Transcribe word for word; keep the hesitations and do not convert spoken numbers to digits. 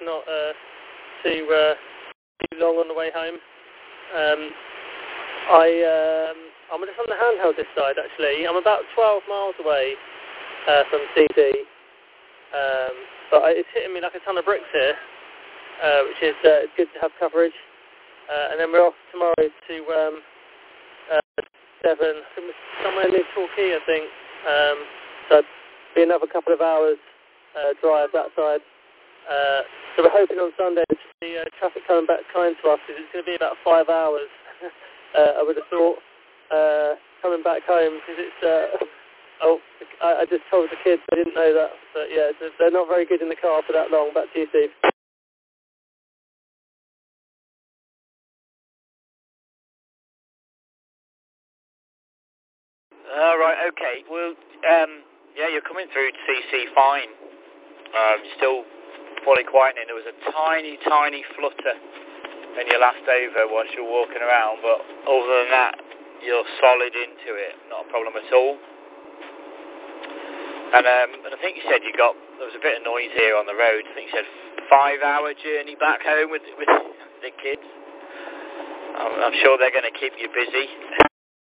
not uh, too uh, too long on the way home. Um, I um, I'm just on the handheld this side actually. I'm about twelve miles away uh, from C D, um, but it's hitting me like a ton of bricks here, uh, which is uh, it's good to have coverage. Uh, and then we're off tomorrow to um, uh, Devon, I think it's somewhere near Torquay, I think. Um, so it'll be another couple of hours uh, drive that side. Uh, so we're hoping on Sunday to see uh, traffic coming back kind to us, because it's going to be about five hours, uh, I would have thought, uh, coming back home, because it's, uh, oh, I, I just told the kids, I didn't know that, but yeah, they're not very good in the car for that long. Back to you, Steve. All right, okay. Well, um, yeah, you're coming through to C C fine. Um, still fully quietening. There was a tiny, tiny flutter when you last over whilst you were walking around, but other than that, you're solid into it. Not a problem at all. And, um, and I think you said you got, there was a bit of noise here on the road. I think you said five-hour journey back home with, with the kids. I'm, I'm sure they're going to keep you busy.